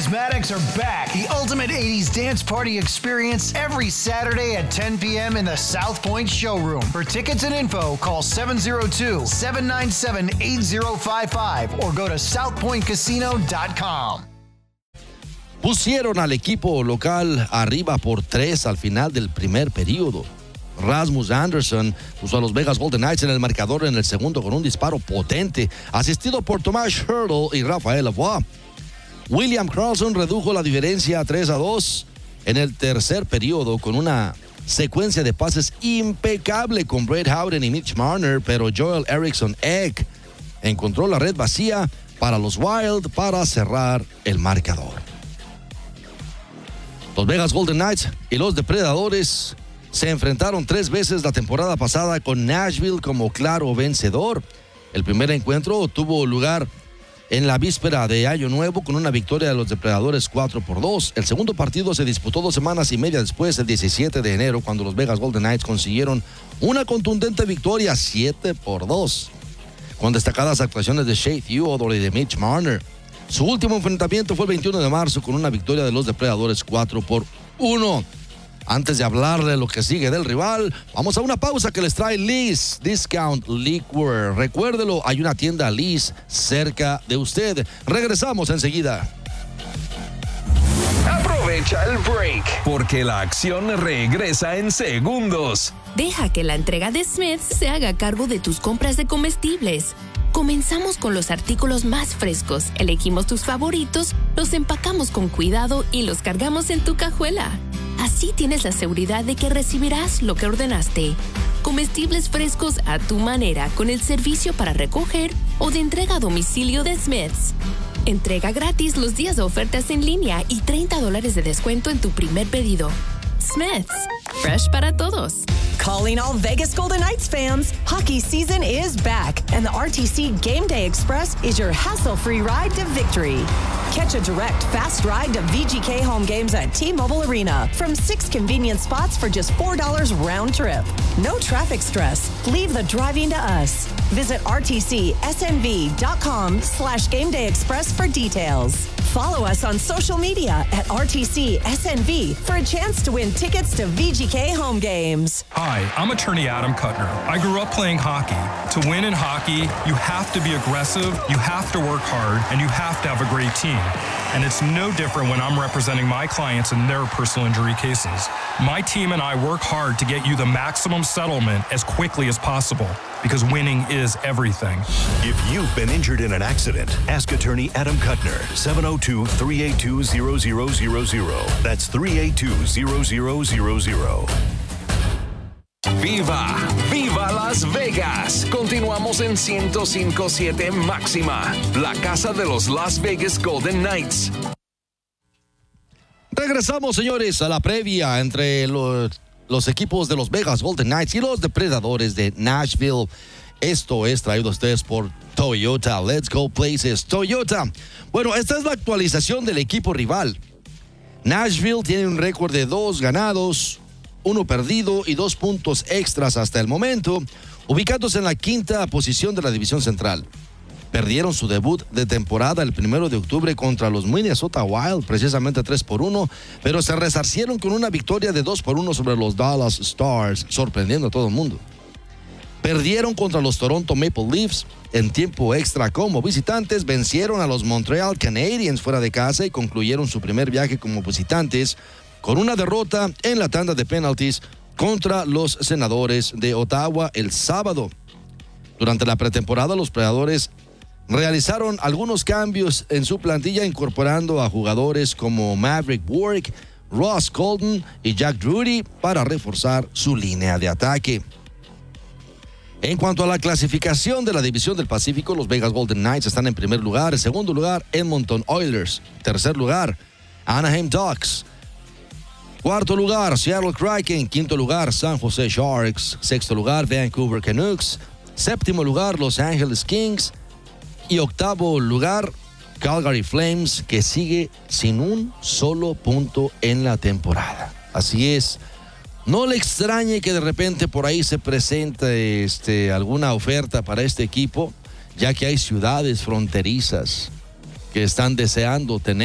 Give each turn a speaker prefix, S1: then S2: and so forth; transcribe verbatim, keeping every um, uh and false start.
S1: Charismatics are back. The ultimate eighties dance party experience every Saturday at ten p.m. in the South Point Showroom. For tickets and info, call seven oh two, seven nine seven, eight oh five five or go to south point casino dot com.
S2: Pusieron al equipo local arriba por tres al final del primer periodo. Rasmus Andersson puso a los Vegas Golden Knights en el marcador en el segundo con un disparo potente, asistido por Tomas Hertl y Rafael Lavoie. William Karlsson redujo la diferencia a tres a dos en el tercer periodo con una secuencia de pases impecable con Brett Howden y Mitch Marner, pero Joel Eriksson Ek encontró la red vacía para los Wild para cerrar el marcador. Los Vegas Golden Knights y los Depredadores se enfrentaron tres veces la temporada pasada con Nashville como claro vencedor. El primer encuentro tuvo lugar en la víspera de Año Nuevo con una victoria de los Depredadores cuatro por dos. El segundo partido se disputó dos semanas y media después, el diecisiete de enero, cuando los Vegas Golden Knights consiguieron una contundente victoria siete por dos, con destacadas actuaciones de Shea Theodore y de Mitch Marner. Su último enfrentamiento fue el veintiuno de marzo con una victoria de los Depredadores cuatro por uno. Antes de hablar de lo que sigue del rival, vamos a una pausa que les trae Lee's Discount Liquor. Recuérdelo, hay una tienda Lee's cerca de usted. Regresamos enseguida.
S3: Aprovecha el break, porque la acción regresa en segundos.
S4: Deja que la entrega de Smith's se haga cargo de tus compras de comestibles. Comenzamos con los artículos más frescos, elegimos tus favoritos, los empacamos con cuidado y los cargamos en tu cajuela. Así tienes la seguridad de que recibirás lo que ordenaste. Comestibles frescos a tu manera con el servicio para recoger o de entrega a domicilio de Smith's. Entrega gratis los días de ofertas en línea y treinta dólares de descuento en tu primer pedido. Smith's, fresh para todos.
S5: Calling all Vegas Golden Knights fans, hockey season is back, and the R T C Game Day Express is your hassle-free ride to victory. Catch a direct, fast ride to V G K home games at T-Mobile Arena from six convenient spots for just four dollars round trip. No traffic stress. Leave the driving to us. Visit rtcsnv.com slash Game Day Express for details. Follow us on social media at R T C S N V for a chance to win tickets to V G K home games.
S6: Hi, I'm attorney Adam Kuttner. I grew up playing hockey. To win in hockey, you have to be aggressive, you have to work hard, and you have to have a great team. And it's no different when I'm representing my clients in their personal injury cases. My team and I work hard to get you the maximum settlement as quickly as possible, because winning is everything.
S7: If you've been injured in an accident, ask attorney Adam Kuttner, seven oh two, three eight two, zero zero zero zero. That's three eight two, zero zero zero zero.
S3: ¡Viva! ¡Viva Las Vegas! Continuamos en ciento cinco punto siete Máxima, la casa de los Las Vegas Golden Knights.
S2: Regresamos, señores, a la previa entre los, los equipos de los Vegas Golden Knights y los Depredadores de Nashville. Esto es traído a ustedes por Toyota. Let's go places. Toyota. Bueno, esta es la actualización del equipo rival. Nashville tiene un récord de dos ganados, uno perdido y dos puntos extras hasta el momento, ubicándose en la quinta posición de la división central. Perdieron su debut de temporada el primero de octubre contra los Minnesota Wild, precisamente tres por uno, pero se resarcieron con una victoria de dos por uno sobre los Dallas Stars, sorprendiendo a todo el mundo. Perdieron contra los Toronto Maple Leafs en tiempo extra como visitantes, vencieron a los Montreal Canadiens fuera de casa y concluyeron su primer viaje como visitantes con una derrota en la tanda de penalties contra los Senadores de Ottawa el sábado. Durante la pretemporada, los Predadores realizaron algunos cambios en su plantilla, incorporando a jugadores como Maverick Bourque, Ross Colton y Jack Drury para reforzar su línea de ataque. En cuanto a la clasificación de la División del Pacífico, los Vegas Golden Knights están en primer lugar. En segundo lugar, Edmonton Oilers. Tercer lugar, Anaheim Ducks. Cuarto lugar, Seattle Kraken. Quinto lugar, San Jose Sharks. Sexto lugar, Vancouver Canucks. Séptimo lugar, Los Angeles Kings. Y octavo lugar, Calgary Flames, que sigue sin un solo punto en la temporada. Así es. No le extrañe que de repente por ahí se presente este, alguna oferta para este equipo, ya que hay ciudades fronterizas que están deseando tener